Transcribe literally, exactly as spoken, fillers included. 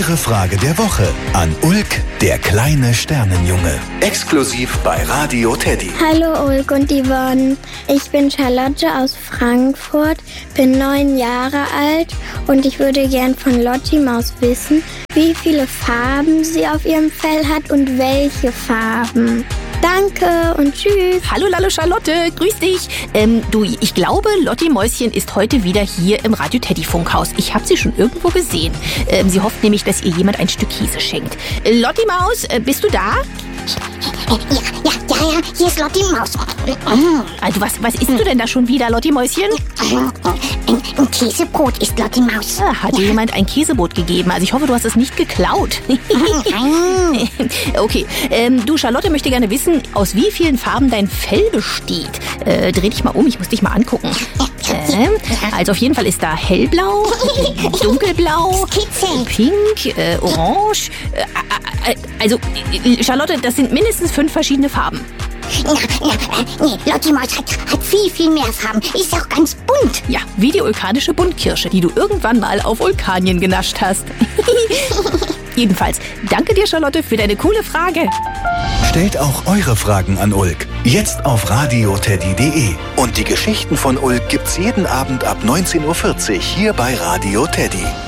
eure Frage der Woche an Ulk, der kleine Sternenjunge. Exklusiv bei Radio Teddy. Hallo Ulk und Yvonne. Ich bin Charlotte aus Frankfurt, bin neun Jahre alt und ich würde gern von Lotti Maus wissen, wie viele Farben sie auf ihrem Fell hat und welche Farben. Danke und tschüss. Hallo Lalo Charlotte, grüß dich. Ähm, du, ich glaube, Lotti Mäuschen ist heute wieder hier im Radio Teddy Funkhaus. Ich habe sie schon irgendwo gesehen. Ähm, sie hofft nämlich, dass ihr jemand ein Stück Käse schenkt. Äh, Lotti Maus, äh, bist du da? Ja, ja, ja, ja, hier ist Lotti Maus. Also was, was isst du denn da schon wieder, Lotti Mäuschen? Ein, ein Käsebrot ist Lotti Maus. Ah, hat dir jemand ein Käsebrot gegeben? Also ich hoffe, du hast es nicht geklaut. Okay, ähm, du, Charlotte möchte gerne wissen, aus wie vielen Farben dein Fell besteht. Äh, dreh dich mal um, ich muss dich mal angucken. Ähm, also auf jeden Fall ist da hellblau, dunkelblau, pink, äh, orange. Äh, äh, also äh, Charlotte, das sind mindestens fünf verschiedene Farben. Ja, ja, nee, Lotti Maus hat, hat viel, viel mehr Farben. Ist auch ganz bunt. Ja, wie die ulkanische Buntkirsche, die du irgendwann mal auf Vulkanien genascht hast. Jedenfalls, danke dir, Charlotte, für deine coole Frage. Stellt auch eure Fragen an Ulk. Jetzt auf radioteddy punkt de. Und die Geschichten von Ulk gibt's jeden Abend ab neunzehn Uhr vierzig hier bei Radio Teddy.